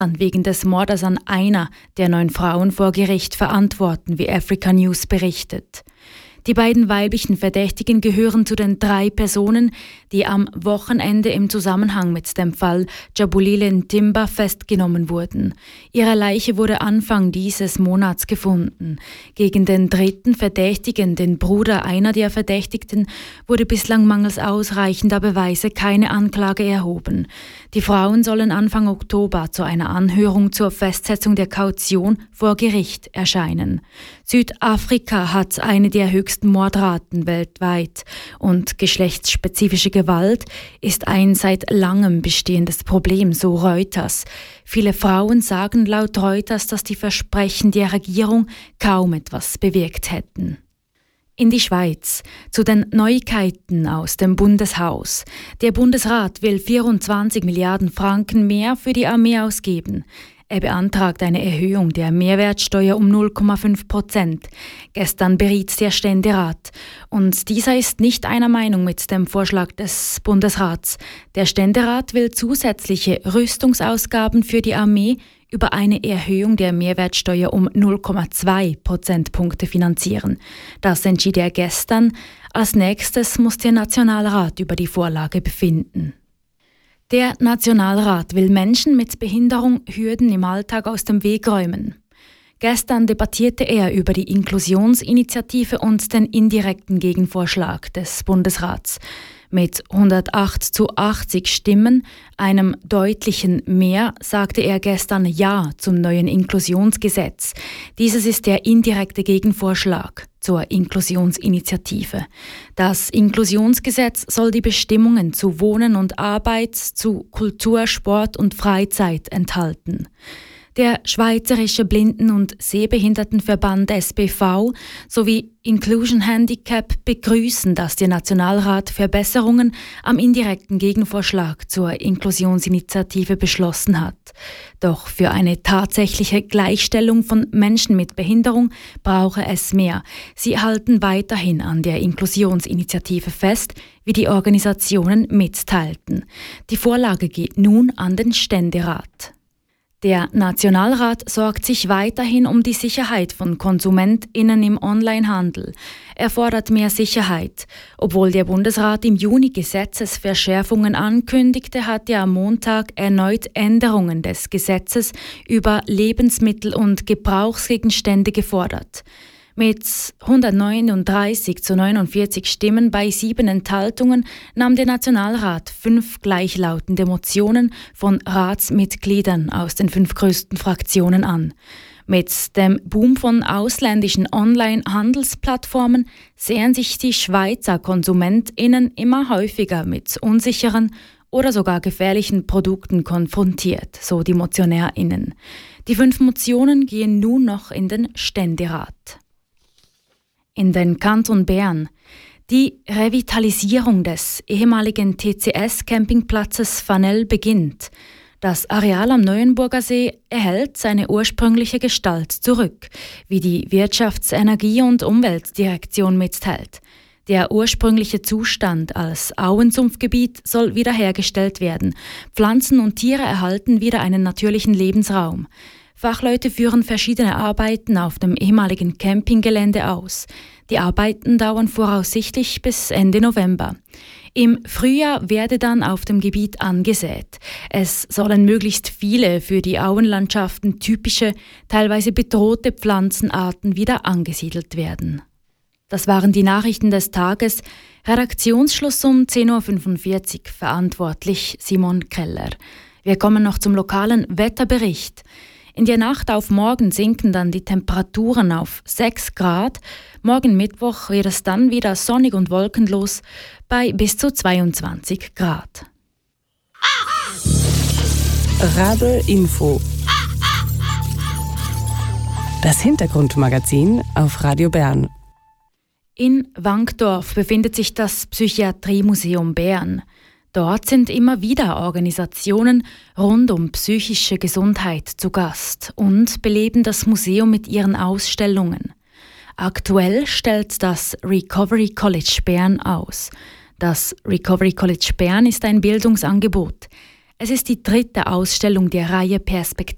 wegen des Mordes an einer der 9 Frauen vor Gericht verantworten, wie Africa News berichtet. Die beiden weiblichen Verdächtigen gehören zu den 3 Personen, die am Wochenende im Zusammenhang mit dem Fall Jabulile Ntimba festgenommen wurden. Ihre Leiche wurde Anfang dieses Monats gefunden. Gegen den 3. Verdächtigen, den Bruder einer der Verdächtigten, wurde bislang mangels ausreichender Beweise keine Anklage erhoben. Die Frauen sollen Anfang Oktober zu einer Anhörung zur Festsetzung der Kaution vor Gericht erscheinen. Südafrika hat eine der höchsten Mordraten weltweit und geschlechtsspezifische Gewalt ist ein seit langem bestehendes Problem, so Reuters. Viele Frauen sagen laut Reuters, dass die Versprechen der Regierung kaum etwas bewirkt hätten. In die Schweiz, zu den Neuigkeiten aus dem Bundeshaus. Der Bundesrat will 24 Milliarden Franken mehr für die Armee ausgeben. Er beantragt eine Erhöhung der Mehrwertsteuer um 0,5%. Gestern beriet der Ständerat. Und dieser ist nicht einer Meinung mit dem Vorschlag des Bundesrats. Der Ständerat will zusätzliche Rüstungsausgaben für die Armee über eine Erhöhung der Mehrwertsteuer um 0,2 Prozentpunkte finanzieren. Das entschied er gestern. Als nächstes muss der Nationalrat über die Vorlage befinden. Der Nationalrat will Menschen mit Behinderung Hürden im Alltag aus dem Weg räumen. Gestern debattierte er über die Inklusionsinitiative und den indirekten Gegenvorschlag des Bundesrats. Mit 108:80 Stimmen, einem deutlichen Mehr, sagte er gestern Ja zum neuen Inklusionsgesetz. Dieses ist der indirekte Gegenvorschlag zur Inklusionsinitiative. Das Inklusionsgesetz soll die Bestimmungen zu Wohnen und Arbeit, zu Kultur, Sport und Freizeit enthalten. Der Schweizerische Blinden- und Sehbehindertenverband SBV sowie Inclusion Handicap begrüßen, dass der Nationalrat Verbesserungen am indirekten Gegenvorschlag zur Inklusionsinitiative beschlossen hat. Doch für eine tatsächliche Gleichstellung von Menschen mit Behinderung brauche es mehr. Sie halten weiterhin an der Inklusionsinitiative fest, wie die Organisationen mitteilten. Die Vorlage geht nun an den Ständerat. Der Nationalrat sorgt sich weiterhin um die Sicherheit von KonsumentInnen im Onlinehandel. Er fordert mehr Sicherheit. Obwohl der Bundesrat im Juni Gesetzesverschärfungen ankündigte, hat er am Montag erneut Änderungen des Gesetzes über Lebensmittel und Gebrauchsgegenstände gefordert. Mit 139:49 Stimmen bei 7 Enthaltungen nahm der Nationalrat 5 gleichlautende Motionen von Ratsmitgliedern aus den 5 größten Fraktionen an. Mit dem Boom von ausländischen Online-Handelsplattformen sehen sich die Schweizer KonsumentInnen immer häufiger mit unsicheren oder sogar gefährlichen Produkten konfrontiert, so die MotionärInnen. Die 5 Motionen gehen nun noch in den Ständerat. In den Kanton Bern. Die Revitalisierung des ehemaligen TCS-Campingplatzes Fanel beginnt. Das Areal am Neuenburger See erhält seine ursprüngliche Gestalt zurück, wie die Wirtschafts-, Energie- und Umweltdirektion mitteilt. Der ursprüngliche Zustand als Auensumpfgebiet soll wiederhergestellt werden. Pflanzen und Tiere erhalten wieder einen natürlichen Lebensraum. Fachleute führen verschiedene Arbeiten auf dem ehemaligen Campinggelände aus. Die Arbeiten dauern voraussichtlich bis Ende November. Im Frühjahr werde dann auf dem Gebiet angesät. Es sollen möglichst viele für die Auenlandschaften typische, teilweise bedrohte Pflanzenarten wieder angesiedelt werden. Das waren die Nachrichten des Tages. Redaktionsschluss um 10:45 Uhr. Verantwortlich Simon Keller. Wir kommen noch zum lokalen Wetterbericht. In der Nacht auf morgen sinken dann die Temperaturen auf 6 Grad. Morgen Mittwoch wird es dann wieder sonnig und wolkenlos bei bis zu 22 Grad. Radio Info. Das Hintergrundmagazin auf Radio Bern. In Wankdorf befindet sich das Psychiatriemuseum Bern. Dort sind immer wieder Organisationen rund um psychische Gesundheit zu Gast und beleben das Museum mit ihren Ausstellungen. Aktuell stellt das Recovery College Bern aus. Das Recovery College Bern ist ein Bildungsangebot. Es ist die 3. Ausstellung der Reihe Perspektive.